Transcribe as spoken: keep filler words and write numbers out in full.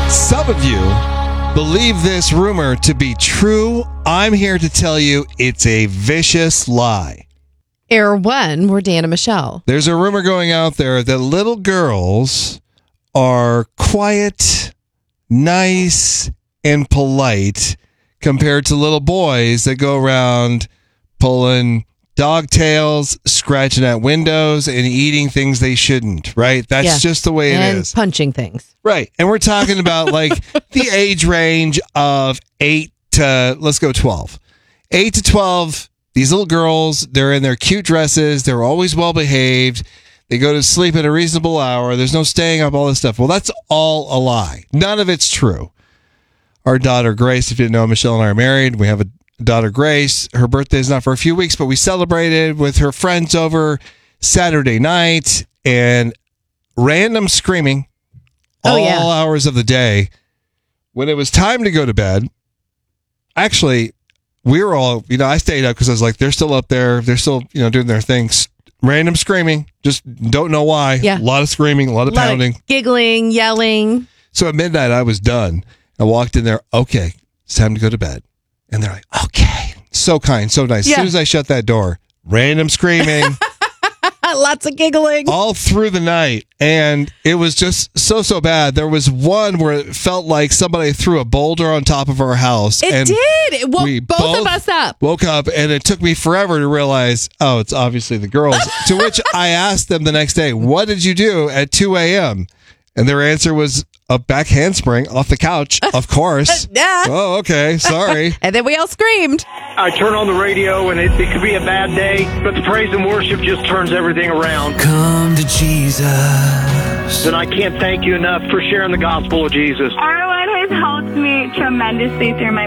Some of you believe this rumor to be true. I'm here to tell you it's a vicious lie. Air One, we're Dan and Michelle. There's a rumor going out there that little girls are quiet, nice, and polite compared to little boys that go around pulling dog tails, scratching at windows, and eating things they shouldn't, right? That's Yeah. just the way it and is. punching things. Right. And we're talking about like the age range of eight to, let's go twelve. eight to twelve, these little girls, they're in their cute dresses. They're always well behaved. They go to sleep at a reasonable hour. There's no staying up, all this stuff. Well, that's all a lie. None of it's true. Our daughter, Grace, if you didn't know, Michelle and I are married. We have a daughter, Grace. Her birthday is not for a few weeks, but we celebrated with her friends over Saturday night, and random screaming Oh, all yeah. hours of the day. When it was time to go to bed, actually, we were all, you know, I stayed up because I was like, they're still up there. They're still, you know, doing their things. Random screaming. Just don't know why. Yeah. A lot of screaming, a lot of A lot pounding. of giggling, yelling. So at midnight, I was done. I walked in there. Okay, it's time to go to bed. And they're like, okay. So kind, so nice. Yeah. As soon as I shut that door, random screaming Lots of giggling. all through the night. And it was just so, so bad. There was one where it felt like somebody threw a boulder on top of our house. It and did. It woke we both, both of us up. Woke up, and it took me forever to realize, oh, it's obviously the girls. To which I asked them the next day, what did you do at two a.m.? And their answer was a back handspring off the couch, of course. Yeah. Oh, okay. Sorry. And then we all screamed. I turn on the radio and it, it could be a bad day, but the praise and worship just turns everything around. Come to Jesus. And I can't thank you enough for sharing the gospel of Jesus. Everyone has helped me tremendously through my